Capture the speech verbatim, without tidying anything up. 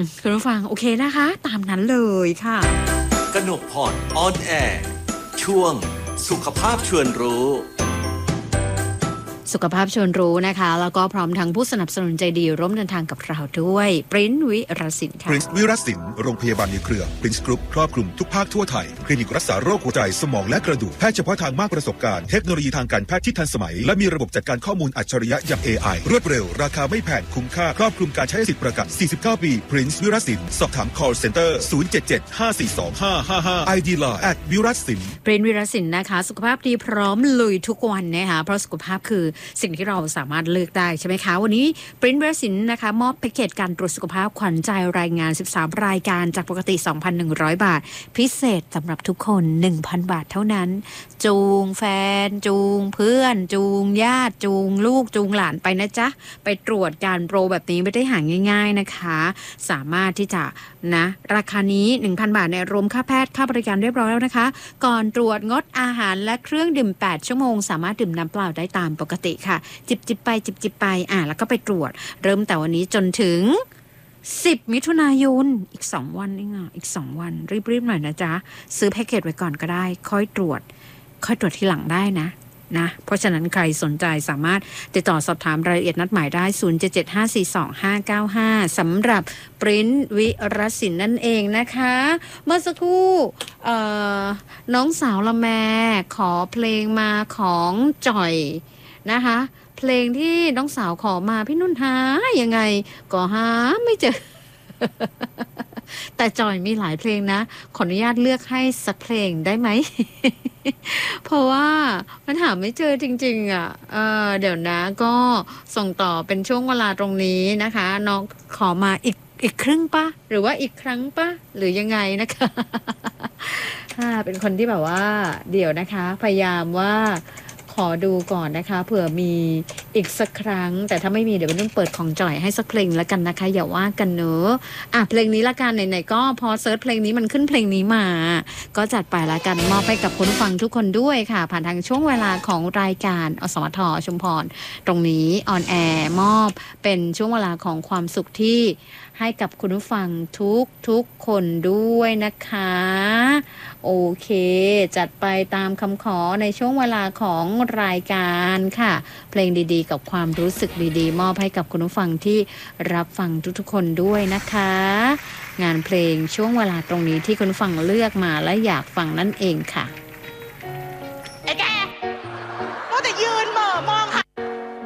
คุณผู้ฟังโอเคนะคะตามนั้นเลยค่ะกนกพรออนแอร์ช่วงสุขภาพชวนรู้สุขภาพชวนรู้นะคะแล้วก็พร้อมทั้งผู้สนับสนุนใจดีร่วมเดินทางกับเราด้วยปริ้นวิรศิลป์ค่ะปริ้นวิรศิลป์โรงพยาบาลในเครือปริ้นกรุ๊ปครอบคลุมทุกภาคทั่วไทยคลินิกรักษาโรคหัวใจสมองและกระดูกแพทย์เฉพาะทางมากประสบการณ์เทคโนโลยีทางการแพทย์ที่ทันสมัยและมีระบบจัดการข้อมูลอัจฉริยะอย่าง เอ ไอ รวดเร็วราคาไม่แพงคุ้มค่าครอบคลุมการใช้สิทธิประกันสี่สิบเก้าปีปริ้นวิรศิลป์สอบถาม call center ศูนย์ เจ็ด เจ็ด ห้า สี่ สอง ห้า ห้า ห้า ไอ ดี ไลน์ แอท วิรศิลป์ปริ้นวิรศิลป์นะคะสุขภาพดีพร้อมลุยทุกวันนะคะเพราะสุขภาพคือสิ่งที่เราสามารถเลือกได้ใช่ไหมคะวันนี้ปริ้นวิรศิลป์นะคะมอบแพ็กเกจการตรวจสุขภาพขวัญใจรายงานสิบสามรายการจากปกติ สองพันหนึ่งร้อย บาทพิเศษสำหรับทุกคน หนึ่งพัน บาทเท่านั้นจูงแฟนจูงเพื่อนจูงญาติจูงลูกจูงหลานไปนะจ๊ะไปตรวจการโปรแบบนี้ไม่ได้หาง่ายๆนะคะสามารถที่จะนะราคานี้ หนึ่งพัน บาทเนี่ยรวมค่าแพทย์ค่าบริการเรียบร้อยแล้วนะคะก่อนตรวจงดอาหารและเครื่องดื่มแปดชั่วโมงสามารถดื่มน้ำเปล่าได้ตามปกติค่ะจิบจิบไปจิบจิบไปอ่ะแล้วก็ไปตรวจเริ่มแต่วันนี้จนถึงสิบมิถุนายนอีกสองวันเองอ่ะอีกสองวันรีบๆหน่อยนะจ๊ะซื้อแพ็กเกจไว้ก่อนก็ได้ค่อยตรวจค่อยตรวจทีหลังได้นะนะเพราะฉะนั้นใครสนใจสามารถติดต่อสอบถามรายละเอียดนัดหมายได้ศูนย์ เจ็ด เจ็ด ห้า สี่ สอง ห้า เก้า ห้าสำหรับปริ้นวิรศิลป์นั่นเองนะคะเมื่อสักครู่น้องสาวละแมขอเพลงมาของจ่อยนะคะเพลงที่น้องสาวขอมาพี่นุ่นหายังไงก็หาไม่เจอ แต่จอยมีหลายเพลงนะขออนุญาตเลือกให้สักเพลงได้ไหม เพราะว่ามันหาไม่เจอจริงๆอ่ะ เออเดี๋ยวนะก็ส่งต่อเป็นช่วงเวลาตรงนี้นะคะน้องขอมาอีกอีกครึ่งปะหรือว่าอีกครั้งปะหรือยังไงนะคะค่ะเป็นคนที่แบบว่าเดี๋ยวนะคะพยายามว่าขอดูก่อนนะคะเผื่อมีอีกสักครั้งแต่ถ้าไม่มีเดี๋ยวต้องเปิดของจ่อยให้สักเพลงแล้วกันนะคะอย่าว่ากันเนอะอ่ะเพลงนี้ละกันไหนๆก็พอเซิร์ชเพลงนี้มันขึ้นเพลงนี้มาก็จัดไปละกันมอบให้กับคุณผู้ฟังทุกคนด้วยค่ะผ่านทางช่วงเวลาของรายการอสมทชุมพรตรงนี้ออนแอร์มอบเป็นช่วงเวลาของความสุขที่ให้กับคุณผู้ฟังทุกทุกคนด้วยนะคะโอเคจัดไปตามคำขอในช่วงเวลาของรายการค่ะเพลงดีๆกับความรู้สึกดีๆมอบให้กับคุณผู้ฟังที่รับฟังทุกๆคนด้วยนะคะงานเพลงช่วงเวลาตรงนี้ที่คุณผู้ฟังเลือกมาและอยากฟังนั่นเองค่ะ